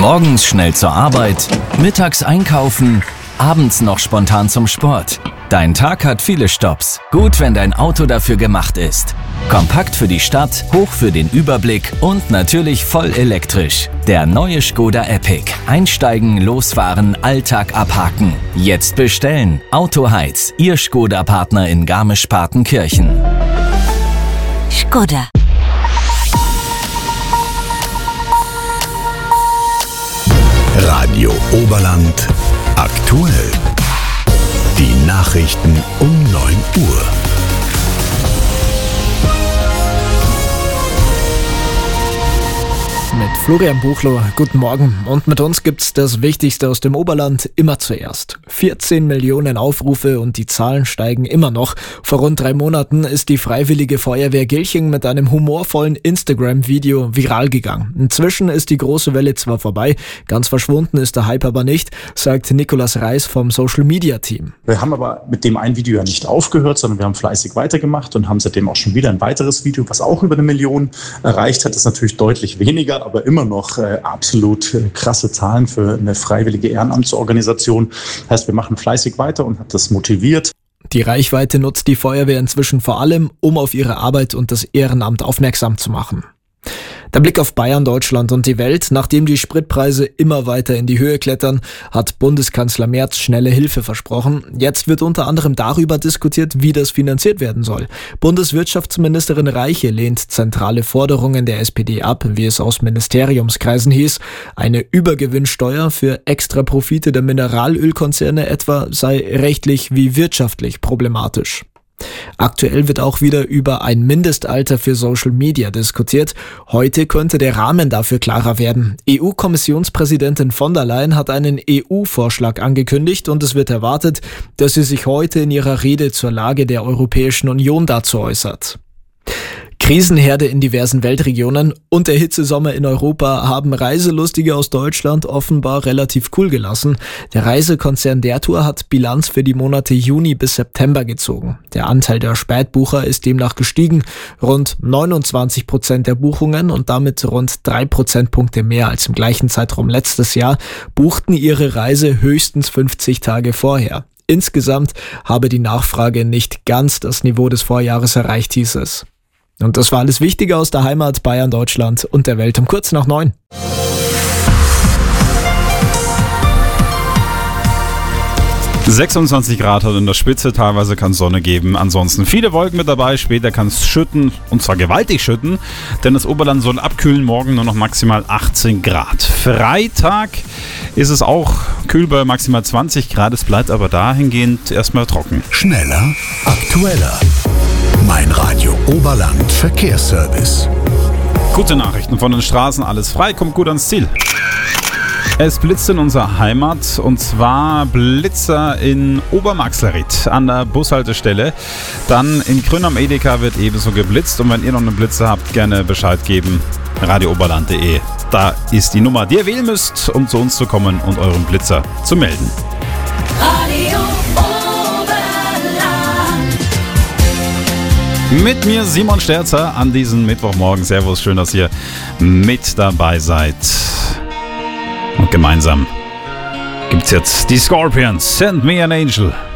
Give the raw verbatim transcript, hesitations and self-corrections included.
Morgens schnell zur Arbeit, mittags einkaufen, abends noch spontan zum Sport. Dein Tag hat viele Stopps. Gut, wenn dein Auto dafür gemacht ist. Kompakt für die Stadt, hoch für den Überblick und natürlich voll elektrisch. Der neue Škoda Epic. Einsteigen, losfahren, Alltag abhaken. Jetzt bestellen. Autoheiz, Ihr Škoda-Partner in Garmisch-Partenkirchen. Škoda. Radio Oberland aktuell. Die Nachrichten um neun Uhr. Mit Florian Buchloh, guten Morgen. Und mit uns gibt's das Wichtigste aus dem Oberland immer zuerst. vierzehn Millionen Aufrufe und die Zahlen steigen immer noch. Vor rund drei Monaten ist die Freiwillige Feuerwehr Gilching mit einem humorvollen Instagram-Video viral gegangen. Inzwischen ist die große Welle zwar vorbei, ganz verschwunden ist der Hype aber nicht, sagt Nikolaus Reis vom Social-Media-Team. Wir haben aber mit dem einen Video ja nicht aufgehört, sondern wir haben fleißig weitergemacht und haben seitdem auch schon wieder ein weiteres Video, was auch über eine Million erreicht hat. Das ist natürlich deutlich weniger, aber immer noch äh, absolut äh, krasse Zahlen für eine freiwillige Ehrenamtsorganisation. Heißt, wir machen fleißig weiter und hat das motiviert. Die Reichweite nutzt die Feuerwehr inzwischen vor allem, um auf ihre Arbeit und das Ehrenamt aufmerksam zu machen. Der Blick auf Bayern, Deutschland und die Welt. Nachdem die Spritpreise immer weiter in die Höhe klettern, hat Bundeskanzler Merz schnelle Hilfe versprochen. Jetzt wird unter anderem darüber diskutiert, wie das finanziert werden soll. Bundeswirtschaftsministerin Reiche lehnt zentrale Forderungen der S P D ab, wie es aus Ministeriumskreisen hieß. Eine Übergewinnsteuer für Extraprofite der Mineralölkonzerne etwa sei rechtlich wie wirtschaftlich problematisch. Aktuell wird auch wieder über ein Mindestalter für Social Media diskutiert. Heute könnte der Rahmen dafür klarer werden. E U-Kommissionspräsidentin von der Leyen hat einen E U-Vorschlag angekündigt und es wird erwartet, dass sie sich heute in ihrer Rede zur Lage der Europäischen Union dazu äußert. Krisenherde in diversen Weltregionen und der Hitzesommer in Europa haben Reiselustige aus Deutschland offenbar relativ cool gelassen. Der Reisekonzern Der Tour hat Bilanz für die Monate Juni bis September gezogen. Der Anteil der Spätbucher ist demnach gestiegen. Rund neunundzwanzig Prozent der Buchungen und damit rund drei Prozentpunkte mehr als im gleichen Zeitraum letztes Jahr buchten ihre Reise höchstens fünfzig Tage vorher. Insgesamt habe die Nachfrage nicht ganz das Niveau des Vorjahres erreicht, hieß es. Und das war alles Wichtige aus der Heimat, Bayern, Deutschland und der Welt um kurz nach neun. sechsundzwanzig Grad hat in der Spitze, teilweise kann es Sonne geben, ansonsten viele Wolken mit dabei, später kann es schütten und zwar gewaltig schütten, denn das Oberland soll abkühlen, morgen nur noch maximal achtzehn Grad. Freitag ist es auch kühl bei maximal zwanzig Grad, es bleibt aber dahingehend erstmal trocken. Schneller, aktueller. Mein Radio Oberland Verkehrsservice. Gute Nachrichten von den Straßen, alles frei, kommt gut ans Ziel. Es blitzt in unserer Heimat und zwar Blitzer in Obermaxlerieth an der Bushaltestelle. Dann in Grün am Edeka wird ebenso geblitzt und wenn ihr noch einen Blitzer habt, gerne Bescheid geben. radio oberland punkt de. Da ist die Nummer, die ihr wählen müsst, um zu uns zu kommen und euren Blitzer zu melden. Radio Mit mir Simon Sterzer an diesem Mittwochmorgen. Servus, schön, dass ihr mit dabei seid. Und gemeinsam gibt's jetzt die Scorpions. Send me an Angel.